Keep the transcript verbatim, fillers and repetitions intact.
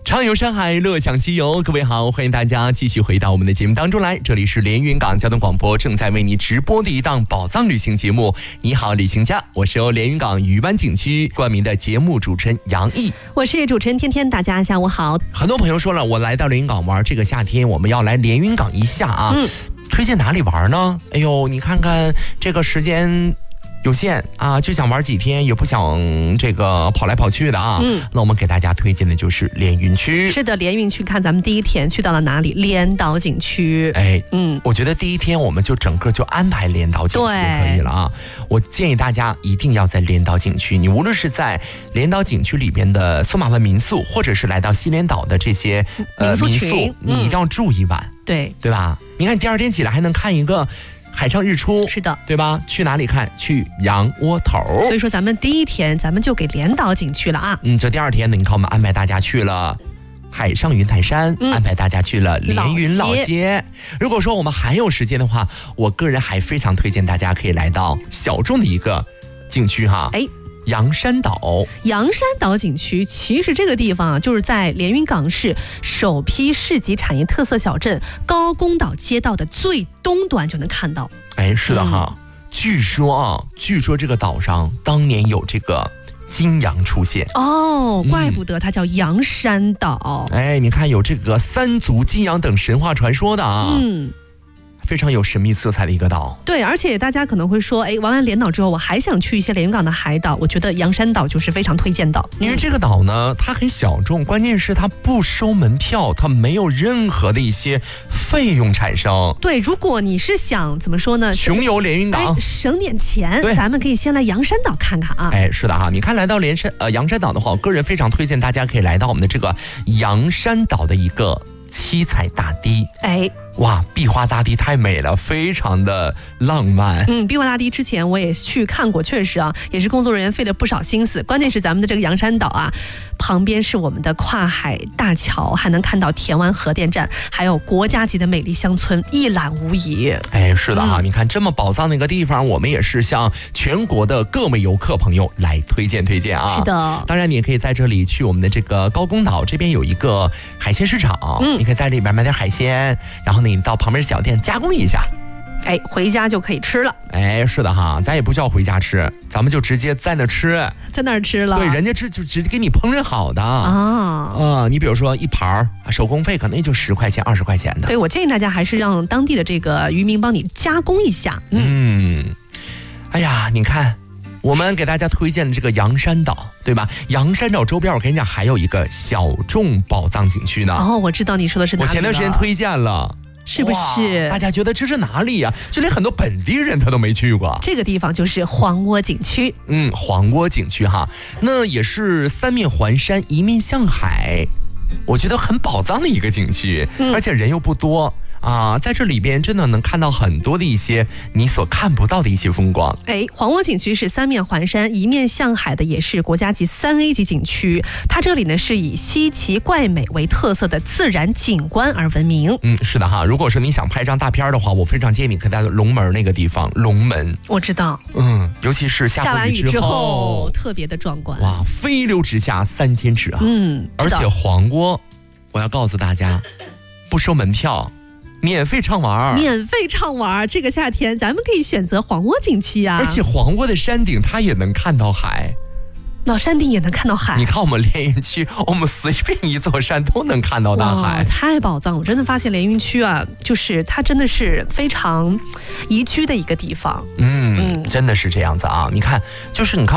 畅游山海，乐享西游。各位好，欢迎大家继续回到我们的节目当中来。这里是连云港交通广播正在为你直播的一档宝藏旅行节目。你好，旅行家，我是由连云港渔湾景区冠名的节目主持人杨毅， 我是主持人天天。大家下午好。 很多朋友说了，我来到连云港玩，这个夏天我们要来连云港一下啊。嗯，推荐哪里玩呢？哎呦，你看看这个时间有限啊，就想玩几天，也不想这个跑来跑去的啊。嗯，那我们给大家推荐的就是连云区。 是的，连云区，看咱们第一天去到了哪里？连岛景区。 哎，嗯，我觉得第一天我们就整个就安排连岛景区就可以了啊。我建议大家一定要在连岛景区，你无论是在连岛景区里边的索马湾民宿，或者是来到西连岛的这些呃民宿， 你一定要住一晚， 对对吧？你看第二天起来还能看一个海上日出， 是的， 对吧？去哪里看？去洋窝头。 所以说咱们第一天咱们就给连岛景区了啊。 嗯，这第二天呢，你看我们安排大家去了海上云台山，嗯、安排大家去了连云老街。老街如果说我们还有时间的话，我个人还非常推荐大家可以来到小众的一个景区哈。哎。洋山岛， 洋山岛景区，其实这个地方啊，就是在连云港市首批市级产业特色小镇高公岛街道的最东端就能看到。 哎，是的哈，嗯、据说啊，据说这个岛上当年有这个金羊出现哦，怪不得它叫洋山岛。 嗯、哎，你看有这个三足金羊等神话传说的啊。嗯。非常有神秘色彩的一个岛。 对，而且大家可能会说，哎，玩完连岛之后，我还想去一些连云港的海岛，我觉得洋山岛就是非常推荐的。 因为这个岛呢，它很小众，关键是它不收门票，它没有任何的一些费用产生。 对，如果你是想怎么说呢， 穷游连云港， 省点钱，咱们可以先来洋山岛看看啊。 哎，是的哈，你看来到连山呃洋山岛的话，我个人非常推荐大家可以来到我们的这个洋山岛的一个七彩大堤。 哎。 哇，碧花大堤太美了，非常的浪漫。 嗯，碧花大堤之前我也去看过，确实啊，也是工作人员费了不少心思。关键是咱们的这个洋山岛啊，旁边是我们的跨海大桥，还能看到田湾核电站，还有国家级的美丽乡村，一览无遗。 哎，是的哈，嗯、你看这么宝藏的一个地方，我们也是向全国的各位游客朋友来推荐推荐啊。 是的， 当然你也可以在这里去我们的这个高公岛这边有一个海鲜市场，嗯，你可以在里边买点海鲜，然后呢。你到旁边小店加工一下， 哎，回家就可以吃了。 哎，是的哈，咱也不叫回家吃，咱们就直接在那吃， 在那儿吃了。 对，人家吃就直接给你烹饪好的啊啊、呃！你比如说一盘手工费可能也就十块钱、二十块钱的。 对，我建议大家还是让当地的这个渔民帮你加工一下。 嗯，嗯哎呀，你看。我们给大家推荐的这个洋山岛，对吧？洋山岛周边，我跟你讲，还有一个小众宝藏景区呢。 哦，我知道你说的是哪里了。 我前段时间推荐了， 是不是？ 大家觉得这是哪里呀、啊？就连很多本地人他都没去过。 这个地方就是黄窝景区。 嗯，黄窝景区哈，那也是三面环山，一面向海，我觉得很宝藏的一个景区，嗯、而且人又不多。啊，在这里边真的能看到很多的一些你所看不到的一些风光。 哎，黄窝景区是三面环山，一面向海的，也是国家级三 A 级景区。它这里呢是以稀奇怪美为特色的自然景观而闻名。 嗯，是的哈。如果说你想拍张大片的话，我非常建议你可以在龙门那个地方。龙门， 我知道。 嗯，尤其是下完雨之后， 特别的壮观。 哇，飞流直下三千尺啊！ 嗯， 而且黄窝，我要告诉大家，不收门票。免费畅玩， 免费畅玩，这个夏天咱们可以选择黄窝景区啊！ 而且黄窝的山顶它也能看到海， 老山顶也能看到海。 你看我们连云区，我们随便一座山都能看到大海， 太宝藏！我真的发现连云区啊，就是它真的是非常宜居的一个地方。 嗯，嗯真的是这样子啊！你看，就是你看。